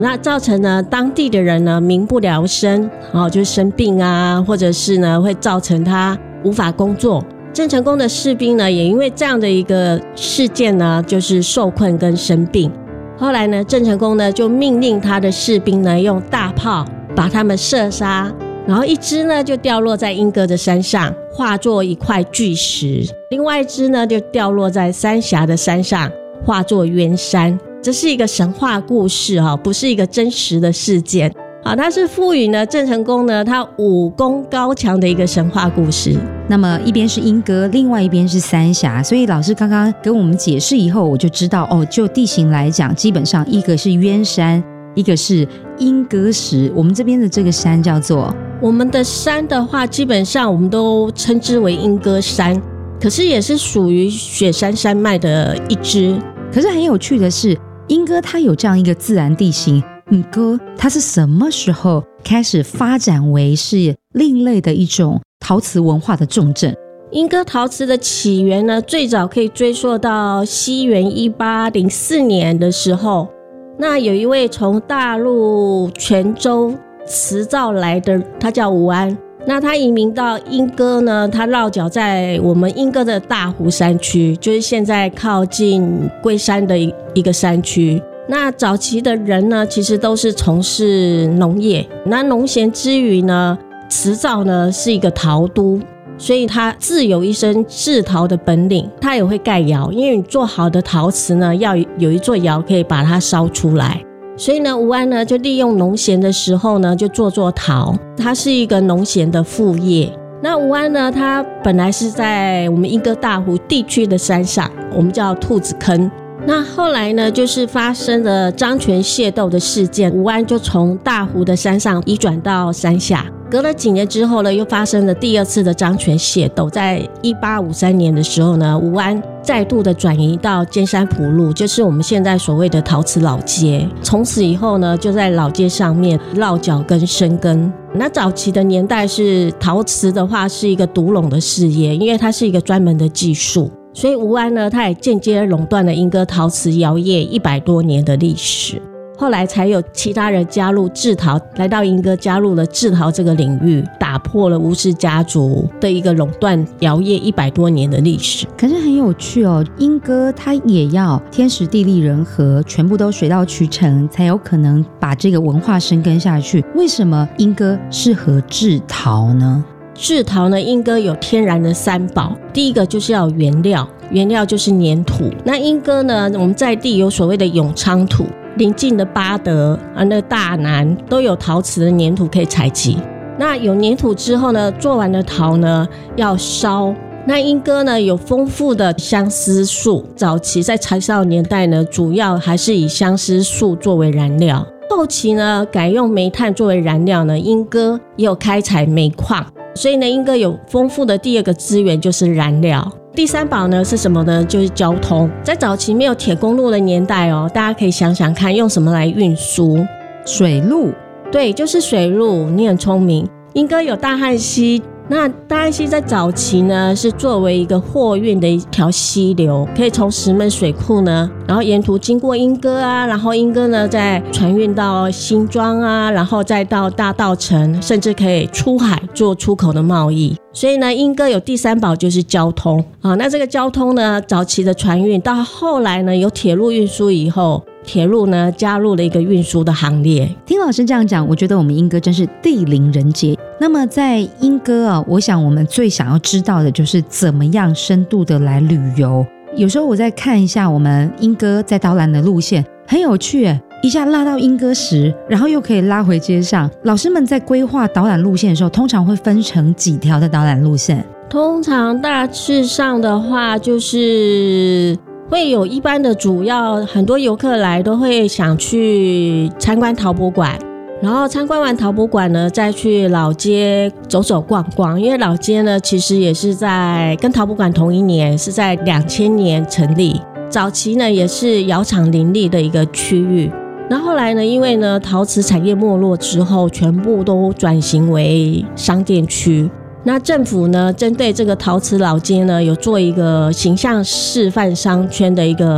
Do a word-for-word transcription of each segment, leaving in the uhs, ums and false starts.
那造成呢当地的人呢民不聊生，哦，就是生病啊，或者是呢会造成他无法工作。郑成功的士兵呢也因为这样的一个事件呢就是受困跟生病。后来呢郑成功呢就命令他的士兵呢用大炮把他们射杀，然后一支呢就掉落在莺歌的山上，化作一块巨石，另外一支呢就掉落在三峡的山上，化作冤山。这是一个神话故事，不是一个真实的事件。它是赋予呢郑成功呢他武功高强的一个神话故事。 那么一边是莺歌，另外一边是三峡，所以老师刚刚给我们解释以后，我就知道哦，就地形来讲，基本上一个是冤山，一个是莺歌石。我们这边的这个山叫做， 我们的山的话基本上我们都称之为莺歌山，可是也是属于雪山山脉的一支。 可是很有趣的是，莺歌它有这样一个自然地形，莺歌它是什么时候开始发展为是另类的一种陶瓷文化的重镇？ 莺歌陶瓷的起源呢，最早可以追溯到西元一八零四年的时候，那有一位从大陆泉州瓷造来的，他叫吴安。那他移民到莺歌呢，他落脚在我们莺歌的大湖山区，就是现在靠近龟山的一个山区。那早期的人呢，其实都是从事农业。那农闲之余呢，瓷造呢是一个陶都，所以他自有一身制陶的本领。他也会盖窑，因为你做好的陶瓷呢，要有一座窑可以把它烧出来。所以呢，吴安呢就利用农闲的时候呢，就做做陶，它是一个农闲的副业。那吴安呢，他本来是在我们莺歌大湖地区的山上，我们叫兔子坑。那后来呢，就是发生了漳泉械斗的事件，吴安就从大湖的山上移转到山下。隔了几年之后呢，又发生了第二次的漳泉械斗，在一八五三年的时候呢，吴安再度的转移到尖山埔路，就是我们现在所谓的陶瓷老街。从此以后呢，就在老街上面落脚跟生根。那早期的年代是陶瓷的话是一个独垄的事业，因为它是一个专门的技术，所以吴安呢，他也间接垄断了莺歌陶瓷窑业一百多年的历史。后来才有其他人加入制陶，来到莺歌加入了制陶这个领域，打破了吴氏家族的一个垄断窑业一百多年的历史。 可是很有趣哦，莺歌它也要天时地利人和，全部都水到渠成，才有可能把这个文化生根下去。为什么莺歌适合制陶呢？ 制陶呢，莺歌有天然的三宝，第一个就是要有原料，原料就是粘土。那莺歌呢，我们在地有所谓的永昌土，邻近的巴德啊，那大南都有陶瓷的粘土可以采集。那有粘土之后呢，做完的陶呢要烧。那莺歌呢有丰富的相思树，早期在柴烧年代呢，主要还是以相思树作为燃料。后期呢改用煤炭作为燃料呢，莺歌也有开采煤矿，所以呢莺歌有丰富的第二个资源就是燃料。第三宝呢是什么呢？就是交通。在早期没有铁公路的年代哦，大家可以想想看，用什么来运输？ 水路。 对，就是水路。你很聪明。莺歌有大汉溪，那大汉溪在早期呢是作为一个货运的一条溪流，可以从石门水库呢，然后沿途经过莺歌啊，然后莺歌呢再船运到新庄啊，然后再到大稻埕，甚至可以出海做出口的贸易。所以呢，莺歌有第三宝就是交通啊。那这个交通呢，早期的船运到后来呢有铁路运输以后，铁路呢加入了一个运输的行列。 听老师这样讲，我觉得我们莺歌真是地灵人杰。那么在莺歌啊，我想我们最想要知道的就是怎么样深度的来旅游。有时候我在看一下我们莺歌在导览的路线，很有趣耶，一下拉到莺歌石，然后又可以拉回街上。老师们在规划导览路线的时候，通常会分成几条的导览路线？ 通常大致上的话，就是会有一般的主要，很多游客来都会想去参观陶博馆，然后参观完陶博馆呢，再去老街走走逛逛。因为老街呢，其实也是在跟陶博馆同一年，是在两千年成立。早期呢，也是窑厂林立的一个区域。那后来呢，因为呢陶瓷产业没落之后，全部都转型为商店区。那政府呢，针对这个陶瓷老街呢，有做一个形象示范商圈的一个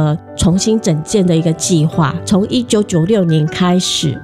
重新整建的一个计划，从一九九六年开始。